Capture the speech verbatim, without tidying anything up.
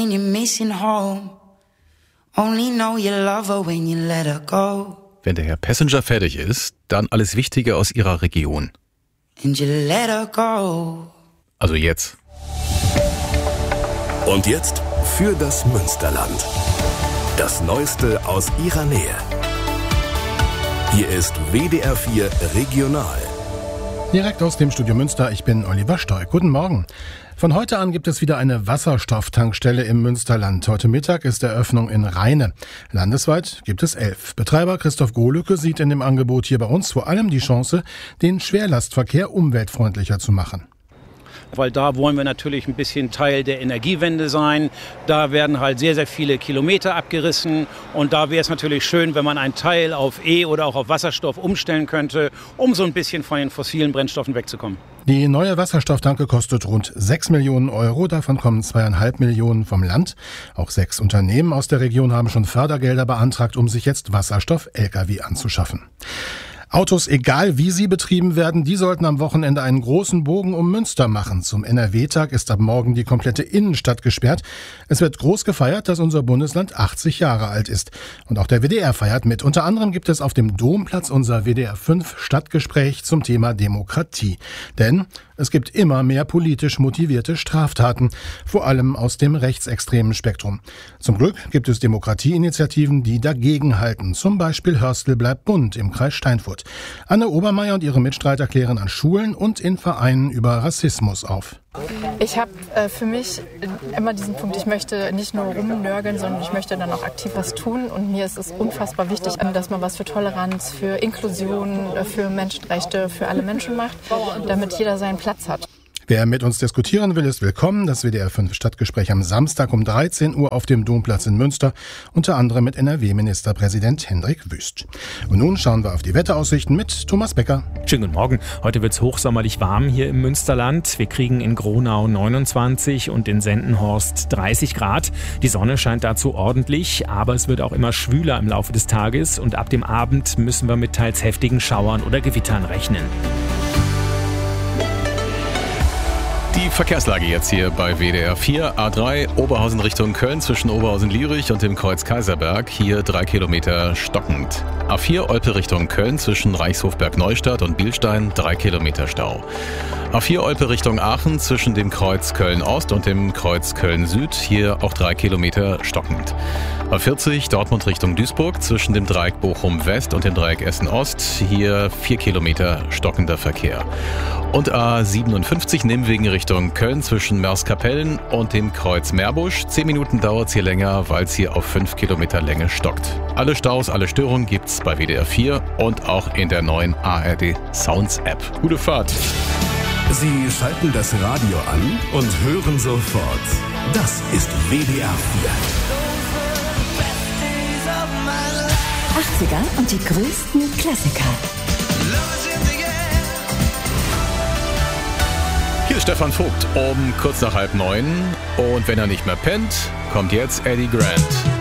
You're missing home. Only know you love her when you let her go. Wenn der Herr Passenger fertig ist, dann alles Wichtige aus Ihrer Region. And you let her go. Also jetzt. Und jetzt für das Münsterland. Das Neueste aus Ihrer Nähe. Hier ist W D R vier Regional. Direkt aus dem Studio Münster, ich bin Oliver Steuck. Guten Morgen. Von heute an gibt es wieder eine Wasserstofftankstelle im Münsterland. Heute Mittag ist Eröffnung in Rheine. Landesweit gibt es elf. Betreiber Christoph Gohlücke sieht in dem Angebot hier bei uns vor allem die Chance, den Schwerlastverkehr umweltfreundlicher zu machen. Weil da wollen wir natürlich ein bisschen Teil der Energiewende sein. Da werden halt sehr, sehr viele Kilometer abgerissen. Und da wäre es natürlich schön, wenn man einen Teil auf E- oder auch auf Wasserstoff umstellen könnte, um so ein bisschen von den fossilen Brennstoffen wegzukommen. Die neue Wasserstofftanke kostet rund sechs Millionen Euro. Davon kommen zweieinhalb Millionen vom Land. Auch sechs Unternehmen aus der Region haben schon Fördergelder beantragt, um sich jetzt Wasserstoff-L K W anzuschaffen. Autos, egal wie sie betrieben werden, die sollten am Wochenende einen großen Bogen um Münster machen. Zum N R W-Tag ist ab morgen die komplette Innenstadt gesperrt. Es wird groß gefeiert, dass unser Bundesland achtzig Jahre alt ist. Und auch der W D R feiert mit. Unter anderem gibt es auf dem Domplatz unser W D R fünf Stadtgespräch zum Thema Demokratie. Denn es gibt immer mehr politisch motivierte Straftaten, vor allem aus dem rechtsextremen Spektrum. Zum Glück gibt es Demokratieinitiativen, die dagegenhalten. Zum Beispiel Hörstel bleibt bunt im Kreis Steinfurt. Anne Obermeier und ihre Mitstreiter klären an Schulen und in Vereinen über Rassismus auf. Ich habe äh, für mich immer diesen Punkt, ich möchte nicht nur rumnörgeln, sondern ich möchte dann auch aktiv was tun. Und mir ist es unfassbar wichtig, dass man was für Toleranz, für Inklusion, für Menschenrechte, für alle Menschen macht, damit jeder seinen Platz hat. Wer mit uns diskutieren will, ist willkommen. Das W D R fünf Stadtgespräch am Samstag um dreizehn Uhr auf dem Domplatz in Münster, unter anderem mit N R W-Ministerpräsident Hendrik Wüst. Und nun schauen wir auf die Wetteraussichten mit Thomas Becker. Schönen guten Morgen. Heute wird es hochsommerlich warm hier im Münsterland. Wir kriegen in Gronau neunundzwanzig und in Sendenhorst dreißig Grad. Die Sonne scheint dazu ordentlich, aber es wird auch immer schwüler im Laufe des Tages und ab dem Abend müssen wir mit teils heftigen Schauern oder Gewittern rechnen. Die Verkehrslage jetzt hier bei W D R vier. A drei Oberhausen Richtung Köln zwischen Oberhausen-Lierich und dem Kreuz Kaiserberg. Hier drei Kilometer stockend. A vier Olpe Richtung Köln zwischen Reichshofberg-Neustadt und Bielstein. drei Kilometer Stau. A vier Olpe Richtung Aachen zwischen dem Kreuz Köln-Ost und dem Kreuz Köln-Süd. Hier auch drei Kilometer stockend. A vierzig Dortmund Richtung Duisburg zwischen dem Dreieck Bochum-West und dem Dreieck Essen-Ost. Hier vier Kilometer stockender Verkehr. Und A siebenundfünfzig Nimwegen Richtung Köln zwischen Merskapellen und dem Kreuz Meerbusch. Zehn Minuten dauert es hier länger, weil es hier auf fünf Kilometer Länge stockt. Alle Staus, alle Störungen gibt's bei W D R vier und auch in der neuen A R D Sounds App. Gute Fahrt! Sie schalten das Radio an und hören sofort. Das ist W D R vier. achtziger und die größten Klassiker. Hier ist Stefan Vogt um kurz nach halb neun. Und wenn er nicht mehr pennt, kommt jetzt Eddie Grant.